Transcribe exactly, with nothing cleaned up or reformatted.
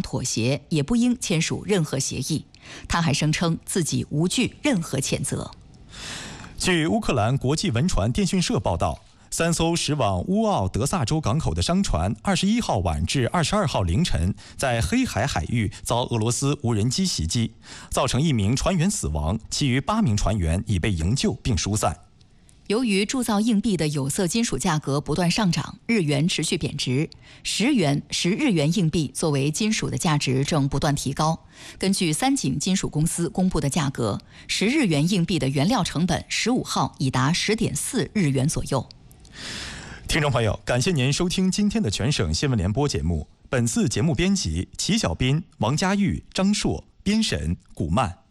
妥协，也不应签署任何协议。他还声称自己无惧任何谴责。 据乌克兰国际文传电讯社报道，三艘驶往乌奥德萨州港口的商船，二十一号晚至二十二号凌晨，在黑海海域遭俄罗斯无人机袭击，造成一名船员死亡，其余八名船员已被营救并疏散。 由于铸造硬币的有色金属价格不断上涨，日元持续贬值，十元、十日元硬币作为金属的价值正不断提高。根据三井金属公司公布的价格，十日元硬币的原料成本十五号已达十点四日元左右。 听众朋友，感谢您收听今天的全省新闻联播节目。本次节目编辑齐小斌、王佳玉、张硕，编审古曼。